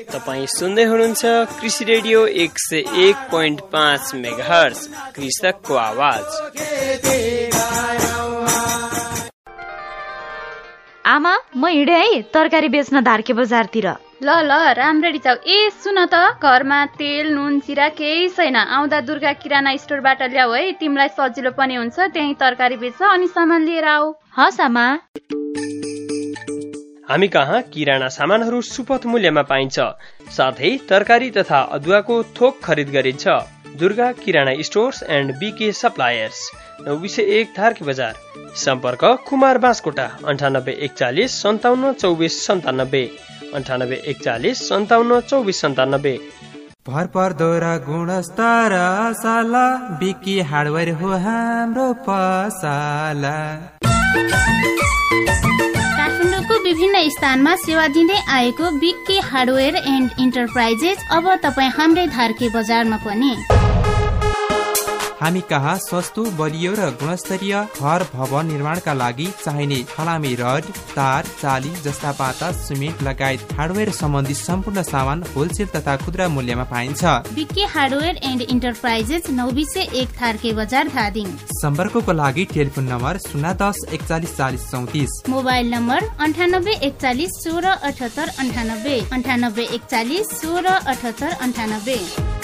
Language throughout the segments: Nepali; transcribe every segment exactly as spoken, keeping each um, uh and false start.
तपाईँ सुन्दै हुनुहुन्छ कृषि रेडियो एक सय एक पोइन्ट पाँच मेगाहर्ज कृषकको आवाज। आमा म हिँडे है तरकारी बेच्न धारके बजारतिर। ल ल राम्ररी जाऊ। ए सुन त, घरमा तेल नुन चिरा केही छैन, आउँदा दुर्गा किराना स्टोरबाट ल्याऊ है, तिमीलाई सजिलो पनि हुन्छ। त्यही तरकारी बेच अनि सामान लिएर आऊ। हस् आमा। हामी कहाँ किराना सामानहरू सुपथ मूल्यमा पाइन्छ, साथै तरकारी तथा अदुवाको थोक खरिद गरिन्छ। दुर्गा किराना स्टोर्स एन्ड बीके सप्लायर्स, नौ सय एक धारकी बजार। सम्पर्क कुमार बाँसकोटा अन्ठानब्बे एकचालिस सन्ताउन्न चौबिस सन्तानब्बे अन्ठानब्बे एकचालिस सन्ताउन्न चौबिस सन्तानब्बे। भर पर्दो र गुणस्तर साला बीके हार्डवेयर हो हाम्रो पसला। काठमाडौँको विभिन्न स्थानमा सेवा दिँदै आएको बीके हार्डवेयर एन्ड इन्टरप्राइजेस अब तपाईँ हाम्रै धारके बजारमा पनि। हामी कहाँ सस्तो बलियो र गुणस्तरीय घर भवन निर्माणका लागि चाहिने फलामे रड, तार, चाली जस्ता पाता, सिमेन्ट लगायत हार्डवेयर सम्बन्धी सम्पूर्ण सामान होलसेल तथा खुद्रा मूल्यमा पाइन्छ। BK hardware and enterprises Naubise एक थार्के बजार धादिङ। सम्पर्कको लागि टेलिफोन नम्बर शून्य दस एकचालिस चालिस चौतिस, मोबाइल नम्बर अन्ठानब्बे एकचालिस सोह्र अठहत्तर अन्ठानब्बे अन्ठानब्बे एकचालिस सोह्र अठहत्तर अन्ठानब्बे।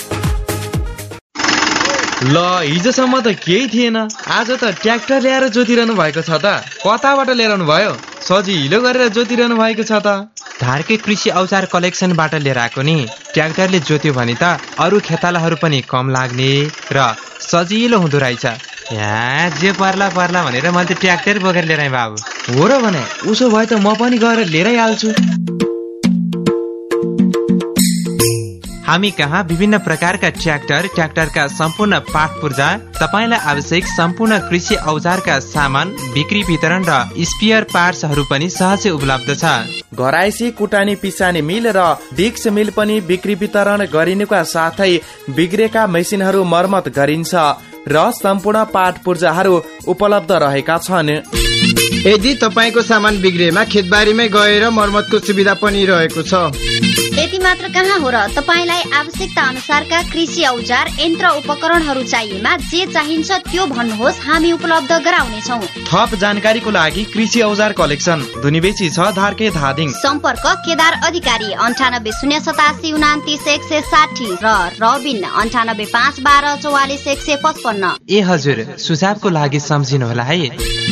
ल हिजोसम्म त केही थिएन, आज त ट्र्याक्टर ल्याएर जोतिरहनु भएको छ त। कताबाट ल्याउनु भयो? सजिलो गरेर जोतिरहनु भएको छ त। धारके कृषि औजार कलेक्सनबाट लिएर आएको नि। ट्र्याक्टरले जोत्यो भने त अरू खेतालाहरू पनि कम लाग्ने र सजिलो हुँदो रहेछ। यहाँ जे पर्ला पर्ला भनेर मैले त ट्र्याक्टर बोकेर लिएर आएँ बाबु। हो र भने उसो भए त म पनि गएर लिएरै हाल्छु। हामी कहाँ विभिन्न प्रकारका ट्र्याक्टर, ट्र्याक्टरका सम्पूर्ण पार्ट पूर्जा, तपाईलाई आवश्यक सम्पूर्ण कृषि औजारका सामान बिक्री वितरण र स्पियर पार्ट्सहरू पनि सहजै उपलब्ध छ। घराइसी कुटानी पिसानी मिल र डिक्स मिल पनि बिक्री वितरण गरिनुका साथै बिग्रेका मेसिनहरू मर्मत गरिन्छ र सम्पूर्ण पार्ट पूर्जाहरू उपलब्ध रहेका छन्। यदि तपाईको सामान बिग्रेमा खेतबारीमै गएर मर्मतको सुविधा पनि रहेको छ। यति मात्र कहाँ हो र, तपाईलाई आवश्यकता अनुसारका कृषि औजार यन्त्र उपकरणहरू चाहिएमा जे चाहिन्छ त्यो भन्नुहोस्, हामी उपलब्ध गराउनेछौँ। थप जानकारीको लागि कृषि औजार कलेक्सन धुनीबेची छ धारके धादिङ। सम्पर्क केदार अधिकारी अन्ठानब्बे शून्य सतासी उनातिस एक सय साठी र रबिन अन्ठानब्बे पाँच बाह्र चौवालिस एक सय पचपन्न। ए हजुर, सुझावको लागि सम्झिनु होला है।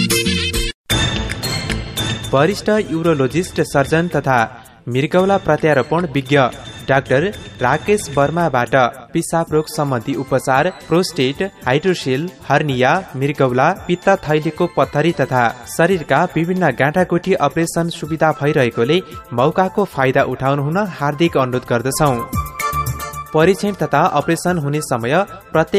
वरिष्ठ युरोलोजिस्ट सर्जन तथा मृगौला प्रत्यारोपण विज्ञ डाक्टर राकेश वर्माबाट पिसाब रोग सम्बन्धी उपचार, प्रोस्टेट, हाइड्रोसेल, हर्निया, मृगौला, पित्त थैलीको पत्थरी तथा शरीरका विभिन्न गाँठागुठी अपरेसन सुविधा भइरहेकोले मौकाको फाइदा उठाउनु हुन हार्दिक अनुरोध गर्दछौँ। परीक्षण तथा अपरेसन हुने समय प्रत्येक